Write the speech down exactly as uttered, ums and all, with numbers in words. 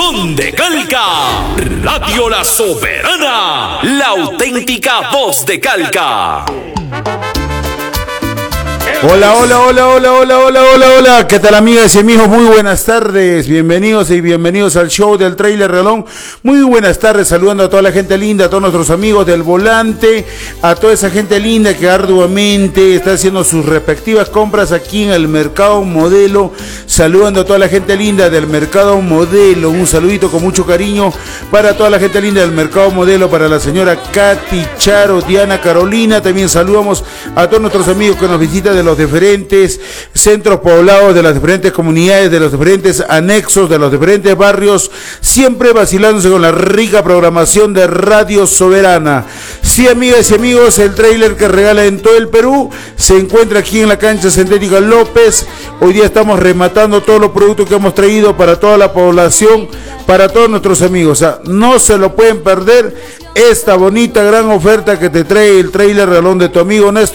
Son de Calca, Radio La Soberana, la auténtica voz de Calca. Hola, hola, hola, hola, hola, hola, hola, hola. ¿Qué tal, amigas y amigos? Muy buenas tardes. Bienvenidos y bienvenidos al show del Trailer Relón. Muy buenas tardes, saludando a toda la gente linda, a todos nuestros amigos del volante, a toda esa gente linda que arduamente está haciendo sus respectivas compras aquí en el Mercado Modelo. Saludando a toda la gente linda del Mercado Modelo. Un saludito con mucho cariño para toda la gente linda del Mercado Modelo, para la señora Katy, Charo, Diana, Carolina. También saludamos a todos nuestros amigos que nos visitan de los diferentes centros poblados, de las diferentes comunidades, de los diferentes anexos, de los diferentes barrios, siempre vacilándose con la rica programación de Radio Soberana. Sí, amigas y amigos, el tráiler que regala en todo el Perú se encuentra aquí en la cancha sintética López. Hoy día estamos rematando todos los productos que hemos traído para toda la población, para todos nuestros amigos. O sea, no se lo pueden perder esta bonita gran oferta que te trae el tráiler relón de tu amigo Néstor